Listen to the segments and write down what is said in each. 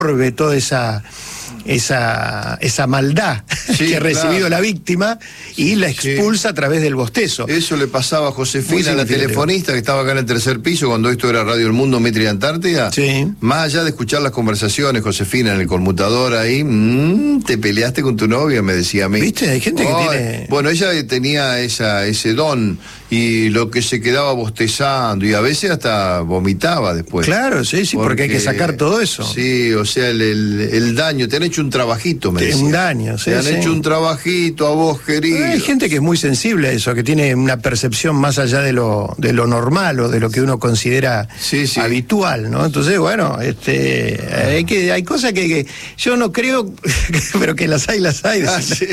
absorbe toda esa maldad que ha recibido la víctima y la expulsa a través del bostezo. Eso le pasaba a Josefina, la telefonista que estaba acá en el tercer piso cuando esto era Radio El Mundo, Mitre y Antártida. Sí. Más allá de escuchar las conversaciones, Josefina, en el conmutador ahí, te peleaste con tu novia, me decía a mí. ¿Viste? Hay gente que tiene... Bueno, ella tenía ese don y lo que se quedaba bostezando y a veces hasta vomitaba después. Claro, sí, porque hay que sacar todo eso. Sí, o sea, el daño, te han hecho un trabajito, me decía. Un daño, sí. Te han hecho un trabajito a vos, querido. Hay gente que es muy sensible a eso, que tiene una percepción más allá de lo normal o de lo que uno considera habitual, ¿no? Entonces, bueno, hay cosas que yo no creo, pero que las hay. Sí.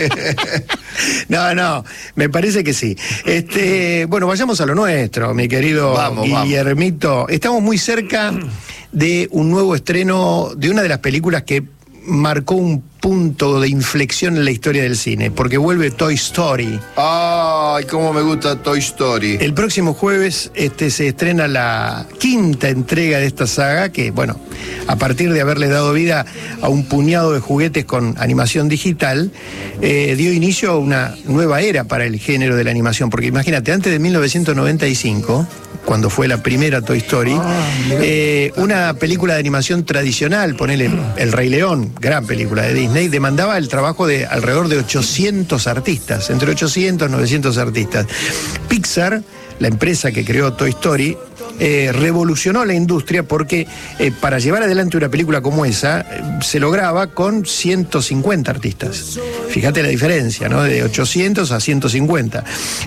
No, me parece que sí. Bueno, vayamos a lo nuestro, mi querido Guillermito. Vamos. Estamos muy cerca de un nuevo estreno de una de las películas que marcó un punto de inflexión en la historia del cine, porque vuelve Toy Story. ¡Ay, cómo me gusta Toy Story! El próximo jueves se estrena la quinta entrega de esta saga, que, bueno, a partir de haberle dado vida a un puñado de juguetes con animación digital, dio inicio a una nueva era para el género de la animación, porque imagínate, antes de 1995, cuando fue la primera Toy Story, una película de animación tradicional, ponele El Rey León, gran película de Disney, demandaba el trabajo de alrededor de 800 artistas, entre 800 y 900 artistas. Pixar, la empresa que creó Toy Story, revolucionó la industria porque para llevar adelante una película como esa se lograba con 150 artistas. Fíjate la diferencia, ¿no? De 800 a 150.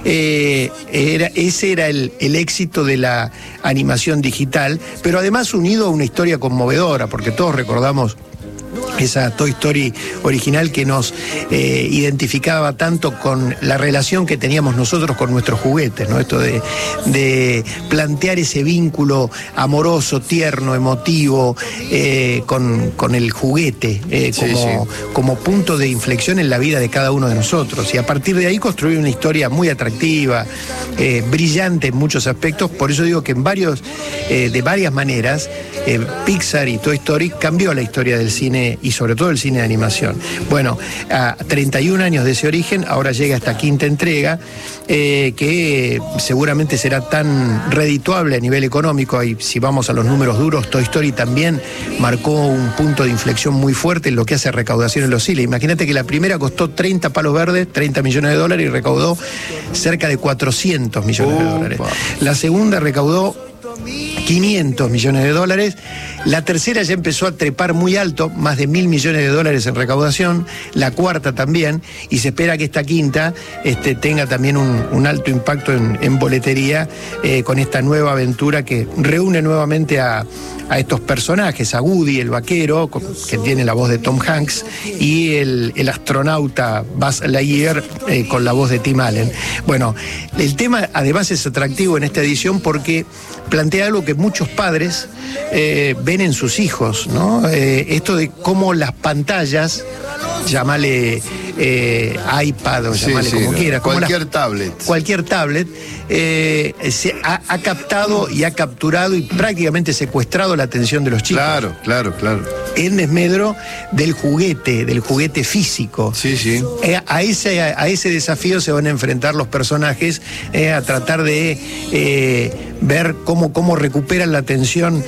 Ese era el éxito de la animación digital, pero además unido a una historia conmovedora, porque todos recordamos esa Toy Story original que nos identificaba tanto con la relación que teníamos nosotros con nuestros juguetes, ¿no? Esto de plantear ese vínculo amoroso, tierno, emotivo con el juguete como punto de inflexión en la vida de cada uno de nosotros, y a partir de ahí construir una historia muy atractiva, brillante en muchos aspectos. Por eso digo que de varias maneras Pixar y Toy Story cambió la historia del cine y sobre todo el cine de animación. Bueno, a 31 años de ese origen, ahora llega esta quinta entrega, que seguramente será tan redituable a nivel económico. Y si vamos a los números duros, Toy Story también marcó un punto de inflexión muy fuerte en lo que hace a recaudación en los cines. Imagínate que la primera costó 30 palos verdes, $30 millones, y recaudó cerca de 400 millones de dólares. La segunda recaudó $500 millones. La tercera ya empezó a trepar muy alto, más de $1.000 millones en recaudación. La cuarta también, y se espera que esta quinta tenga también un alto impacto en boletería, con esta nueva aventura que reúne nuevamente a estos personajes, a Woody, el vaquero, que tiene la voz de Tom Hanks, y el astronauta Buzz Lightyear, con la voz de Tim Allen. Bueno, el tema además es atractivo en esta edición porque plantea algo que muchos padres ven en sus hijos, ¿no? Esto de cómo las pantallas, llámale iPad o llámale como quiera, cualquier tablet. Cualquier tablet se ha captado y ha capturado y prácticamente secuestrado la atención de los chicos. Claro. En desmedro del juguete físico. Sí. A ese desafío se van a enfrentar los personajes, a tratar de ver cómo recuperan la atención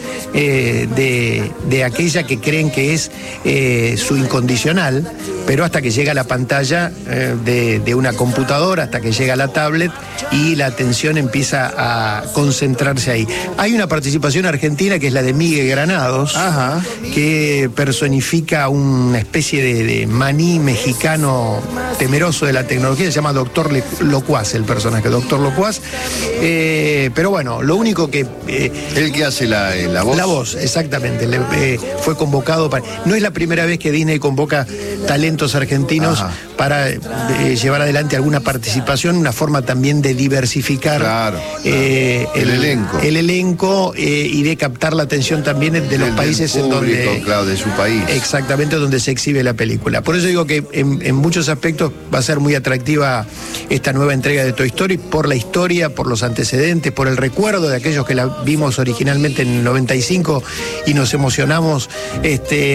de aquella que creen que es su incondicional, pero hasta que llega a la pantalla de una computadora, hasta que llega a la tablet y la atención empieza a concentrarse ahí. Hay una participación argentina que es la de Miguel Granados, que personifica una especie de maní mexicano temeroso de la tecnología. Se llama Doctor Locuaz, el personaje, Doctor Locuaz. Pero bueno, lo único que... ¿El que hace la voz? La voz, exactamente. Fue convocado para... No es la primera vez que Disney convoca talentos argentinos para llevar adelante alguna participación, una forma también de diversificar el elenco y de captar la atención también de los países público, en donde... Claro, de su país. Exactamente, donde se exhibe la película. Por eso digo que en muchos aspectos va a ser muy atractiva esta nueva entrega de Toy Story, por la historia, por los antecedentes, por el recuerdo recuerdo de aquellos que la vimos originalmente en el 95 y nos emocionamos